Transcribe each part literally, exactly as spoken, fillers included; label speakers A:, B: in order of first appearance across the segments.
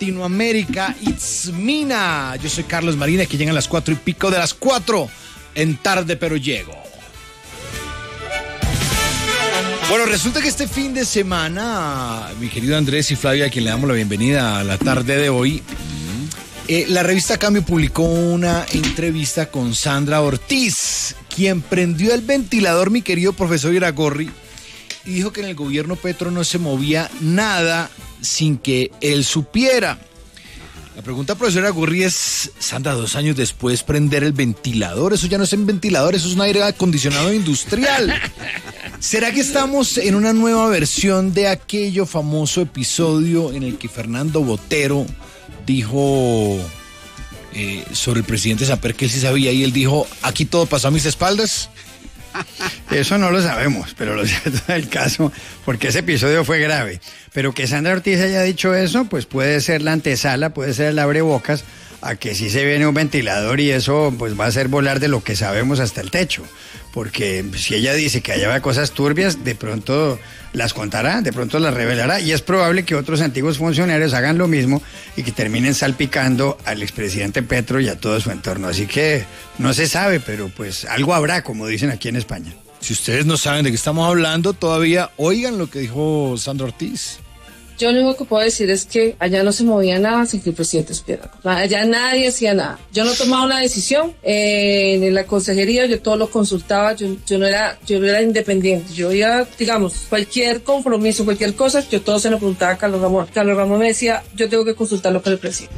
A: Latinoamérica, It's Mina. Yo soy Carlos Marina, que llegan las cuatro y pico de las cuatro en Tarde Pero Llego. Bueno, resulta que este fin de semana, mi querido Andrés y Flavia, a quien le damos la bienvenida a la tarde de hoy, eh, la revista Cambio publicó una entrevista con Sandra Ortiz, quien prendió el ventilador, mi querido profesor Iragorri, y dijo que en el gobierno Petro no se movía nada sin que él supiera. La pregunta, profesor Iragorri, es, Sandra, dos años después prender el ventilador, eso ya no es un ventilador, eso es un aire acondicionado industrial. ¿Será que estamos en una nueva versión de aquello famoso episodio en el que Fernando Botero dijo eh, sobre el presidente Samper que él sí sabía y él dijo, aquí todo pasó a mis espaldas?
B: Eso no lo sabemos, pero lo cierto es el caso, porque ese episodio fue grave. Pero que Sandra Ortiz haya dicho eso, pues puede ser la antesala, puede ser el abrebocas a que sí se viene un ventilador y eso pues va a hacer volar de lo que sabemos hasta el techo. Porque si ella dice que allá va cosas turbias, de pronto las contará, de pronto las revelará, y es probable que otros antiguos funcionarios hagan lo mismo y que terminen salpicando al expresidente Petro y a todo su entorno. Así que no se sabe, pero pues algo habrá, como dicen aquí en España.
A: Si ustedes no saben de qué estamos hablando todavía, oigan lo que dijo Sandra Ortiz.
C: Yo lo único que puedo decir es que allá no se movía nada sin que el presidente supiera. Allá nadie hacía nada. Yo no tomaba una decisión. Eh, en la consejería yo todo lo consultaba. Yo, yo no era, yo no era independiente. Yo iba, digamos, cualquier compromiso, cualquier cosa, yo todo se lo preguntaba a Carlos Ramón. Carlos Ramón me decía, yo tengo que consultarlo con el presidente.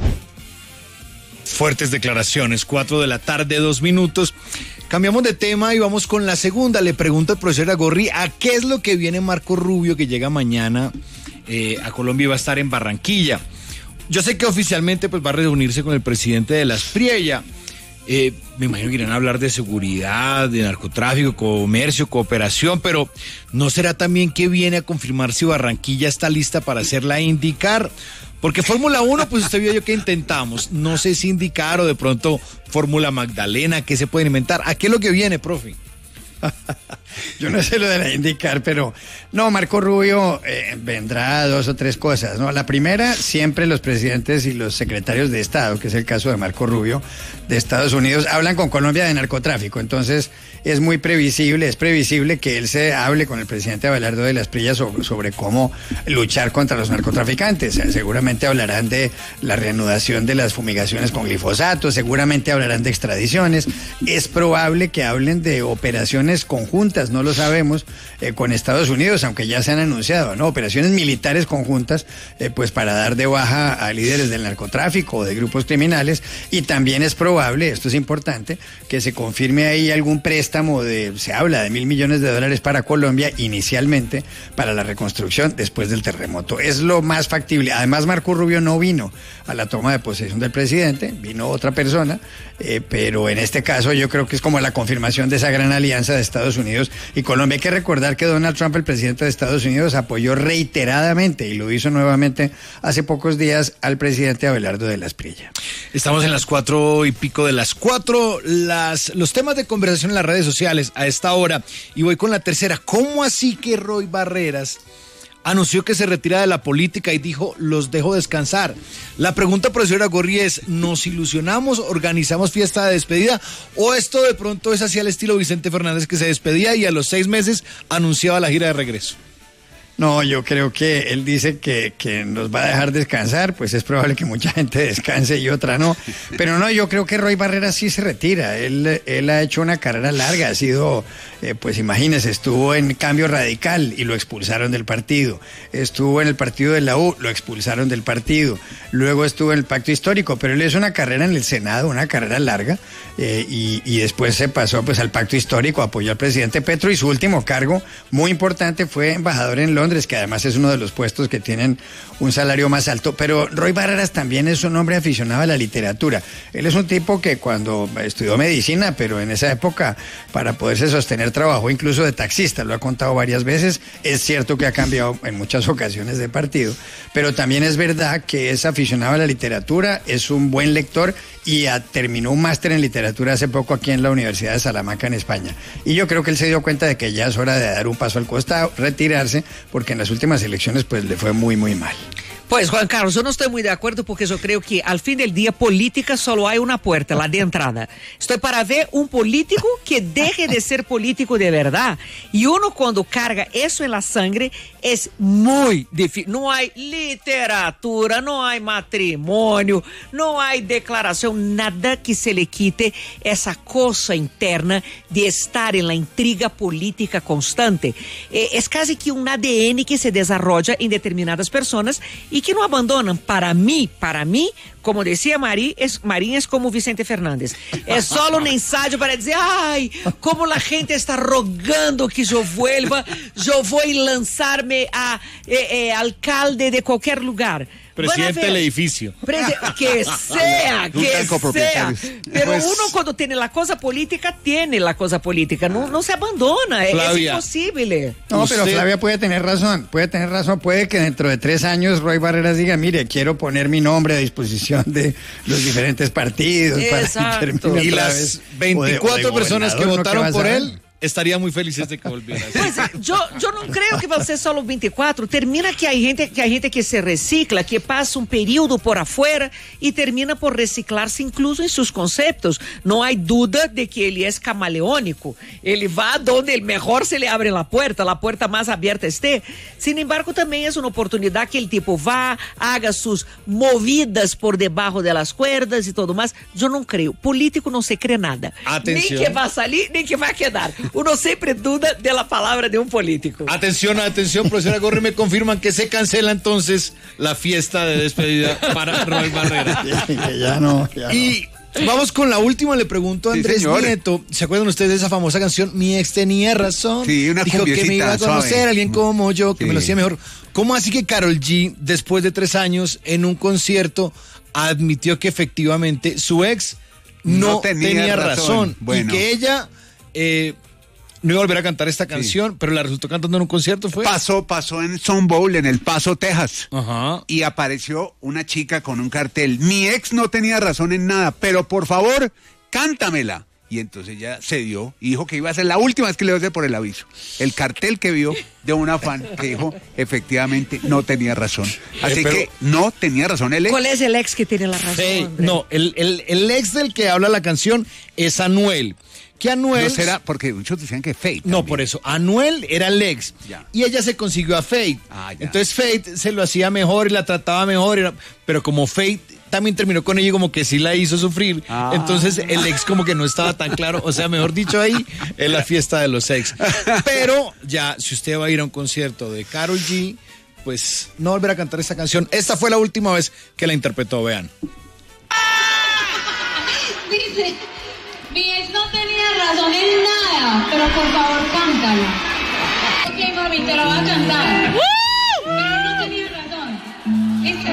A: Fuertes declaraciones, cuatro de la tarde, dos minutos. Cambiamos de tema y vamos con la segunda. Le pregunto al profesor Iragorri, ¿a qué es lo que viene Marco Rubio, que llega mañana eh, a Colombia y va a estar en Barranquilla? Yo sé que oficialmente pues va a reunirse con el presidente de la Espriella. Eh, me imagino que irán a hablar de seguridad, de narcotráfico, comercio, cooperación, pero ¿no será también que viene a confirmar si Barranquilla está lista para hacerla indicar? Porque Fórmula uno, pues usted vio yo que intentamos, no sé si indicar o de pronto Fórmula Magdalena, ¿qué se pueden inventar? ¿A qué es lo que viene, profe?
B: Yo no sé lo de la indicar, pero no, Marco Rubio eh, vendrá a dos o tres cosas, ¿no? La primera, siempre los presidentes y los secretarios de Estado, que es el caso de Marco Rubio, de Estados Unidos, hablan con Colombia de narcotráfico, entonces es muy previsible, es previsible que él se hable con el presidente Abelardo de la Espriella sobre, sobre cómo luchar contra los narcotraficantes. Seguramente hablarán de la reanudación de las fumigaciones con glifosato, seguramente hablarán de extradiciones, es probable que hablen de operaciones conjuntas, no lo sabemos, eh, con Estados Unidos, aunque ya se han anunciado, ¿no? Operaciones militares conjuntas, eh, pues para dar de baja a líderes del narcotráfico o de grupos criminales, y también es probable, esto es importante, que se confirme ahí algún préstamo de, se habla de mil millones de dólares para Colombia inicialmente, para la reconstrucción después del terremoto. Es lo más factible. Además, Marco Rubio no vino a la toma de posesión del presidente, vino otra persona, eh, pero en este caso yo creo que es como la confirmación de esa gran alianza de Estados Unidos y Colombia. Hay que recordar que Donald Trump, el presidente de Estados Unidos, apoyó reiteradamente, y lo hizo nuevamente hace pocos días, al presidente Abelardo de la Espriella.
A: Estamos en las cuatro y pico de las cuatro, las, los temas de conversación en las redes sociales a esta hora, y voy con la tercera. ¿Cómo así que Roy Barreras anunció que se retira de la política y dijo, los dejo descansar? La pregunta, profesor Iragorri, es, ¿nos ilusionamos, organizamos fiesta de despedida, o esto de pronto es así al estilo Vicente Fernández, que se despedía y a los seis meses anunciaba la gira de regreso?
B: No, yo creo que él dice que, que nos va a dejar descansar, pues es probable que mucha gente descanse y otra no. Pero no, yo creo que Roy Barreras sí se retira. Él, él ha hecho una carrera larga, ha sido, eh, pues imagínese, estuvo en Cambio Radical y lo expulsaron del partido. Estuvo en el partido de la U, lo expulsaron del partido. Luego estuvo en el Pacto Histórico, pero él hizo una carrera en el Senado, una carrera larga, eh, y, y después se pasó pues al Pacto Histórico, apoyó al presidente Petro, y su último cargo muy importante fue embajador en Londres, que además es uno de los puestos que tienen un salario más alto. Pero Roy Barreras también es un hombre aficionado a la literatura. Él es un tipo que cuando estudió medicina, pero en esa época, para poderse sostener, trabajó incluso de taxista, lo ha contado varias veces. Es cierto que ha cambiado en muchas ocasiones de partido, pero también es verdad que es aficionado a la literatura, es un buen lector y a, terminó un máster en literatura hace poco aquí en la Universidad de Salamanca, en España. Y yo creo que él se dio cuenta de que ya es hora de dar un paso al costado, retirarse, porque en las últimas elecciones pues le fue muy, muy mal.
D: Pues Juan Carlos, yo no estoy muy de acuerdo porque yo creo que al fin del día política solo hay una puerta, la de entrada. Estoy para ver un político que deje de ser político de verdad. Y uno cuando carga eso en la sangre es muy difícil. No hay literatura, no hay matrimonio, no hay declaración, nada que se le quite esa cosa interna de estar en la intriga política constante. Eh, es casi que un A D N que se desarrolla en determinadas personas y que no abandonan. Para mí, para mí, como decía Marín, es, Marín es como Vicente Fernández. Es solo un ensayo para decir, ay, como la gente está rogando que yo vuelva, yo voy a lanzarme a eh, eh, alcalde de cualquier lugar.
A: Presidente del edificio.
D: Prese que sea, que sea. Pero
A: Pues-
D: uno cuando tiene la cosa política, tiene la cosa política. No, no se abandona, es
A: Flavia.
D: imposible.
B: No, pero
A: Usted-
B: Flavia puede tener razón, puede tener razón, puede que dentro de tres años Roy Barreras diga, mire, quiero poner mi nombre a disposición de los diferentes partidos.
D: Exacto.
B: Para que termine
A: Y
B: otra
A: las
B: vez. O de-
A: veinticuatro
B: o de
A: personas que
B: gobernador, ¿no? ¿Qué
A: votaron
B: vas a
A: por
B: ver?
A: él estarían muy felices de que volviera.
D: Pues yo, yo no creo que va a ser solo veinticuatro. Termina que hay gente que hay gente que se recicla, que pasa un periodo por afuera y termina por reciclarse incluso en sus conceptos. No hay duda de que él es camaleónico. Él va donde el mejor se le abre la puerta, la puerta más abierta esté. Sin embargo, también es una oportunidad que el tipo va, haga sus movidas por debajo de las cuerdas y todo más. Yo no creo. Político no se cree nada.
A: Atención.
D: Ni que va a salir, ni que va a quedar. Uno siempre duda de la palabra de un político.
A: Atención, atención, profesora Gorri, me confirman que se cancela entonces la fiesta de despedida para Roy Barrera.
B: Que ya no, ya no.
A: Y vamos con la última, le pregunto a
E: Sí,
A: Andrés
E: señor.
A: Nieto, ¿se acuerdan ustedes de esa famosa canción? Mi ex tenía razón.
E: Sí, una
A: Dijo que me
E: cumbiecita
A: iba a conocer
E: suave.
A: alguien como yo, que
E: Sí.
A: me lo hacía mejor. ¿Cómo así que Karol G, después de tres años, en un concierto, admitió que efectivamente su ex no,
E: No tenía
A: tenía, razón?
E: razón. Bueno.
A: Y que ella eh, no iba a volver a cantar esta canción, pero la resultó cantando en un concierto, ¿fue?
E: Pasó, pasó en Sun Bowl, en El Paso, Texas.
A: Ajá.
E: Y apareció una chica con un cartel. Mi ex no tenía razón en nada, pero por favor, cántamela. Y entonces ella se dio y dijo que iba a ser la última vez que le iba a hacer por el aviso. El cartel que vio de una fan que dijo, efectivamente, no tenía razón. Así
A: Eh, pero-
E: que no tenía razón él.
D: ¿Cuál es el ex que tiene la razón?
A: Fate.
D: Andrés?
A: No, el, el, el ex del que habla la canción es Anuel. Que Anuel...
E: No será, porque muchos decían que Fate.
A: No,
E: también.
A: por eso. Anuel era el ex.
E: Ya.
A: Y ella se consiguió a Fate.
E: Ah, ya.
A: Entonces Fate se lo hacía mejor y la trataba mejor. era- Pero como Fate también terminó con ella y como que sí la hizo sufrir.
E: Ah.
A: Entonces el ex como que no estaba tan claro. O sea, mejor dicho, ahí es la fiesta de los ex. Pero ya, si usted va a ir a un concierto de Karol G, pues no volver a cantar esta canción. Esta fue la última vez que la interpretó, vean.
F: Dice, mi ex no tenía razón en nada, pero por favor cántalo. Ok, mami, te lo voy a cantar.